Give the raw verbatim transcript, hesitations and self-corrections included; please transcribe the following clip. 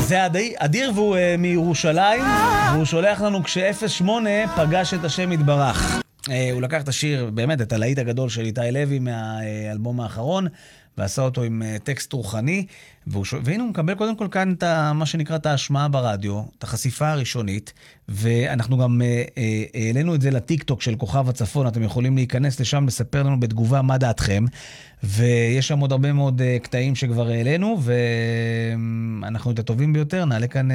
זה אדיר, אדיר והוא uh, מירושלים, והוא שולח לנו כש-אפס שמונה פגש את השם יתברך. Uh, הוא לקח את השיר, באמת, את הלהיט הגדול של איתי לוי מהאלבום האחרון, ועשה אותו עם uh, טקסט רוחני, והוא ש... והנה הוא מקבל קודם כל כאן את ה... מה שנקרא את ההשמעה ברדיו, את החשיפה הראשונית, ואנחנו גם העלינו uh, uh, את זה לטיק-טוק של כוכב הצפון, אתם יכולים להיכנס לשם, לספר לנו בתגובה מה דעתכם, ויש שם עוד הרבה מאוד uh, קטעים שכבר העלינו, ואנחנו את הטובים ביותר, נעלה כאן